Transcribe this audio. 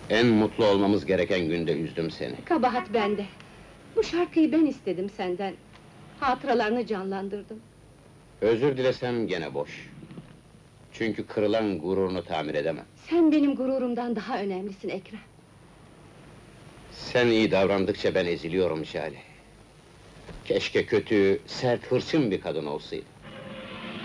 En mutlu olmamız gereken günde üzdüm seni. Kabahat bende. Bu şarkıyı ben istedim senden. Hatıralarını canlandırdım. Özür dilesem gene boş. Çünkü kırılan gururunu tamir edemem. Sen benim gururumdan daha önemlisin Ekrem. Sen iyi davrandıkça ben eziliyorum Jale. Keşke kötü, sert, hırçın bir kadın olsaydı.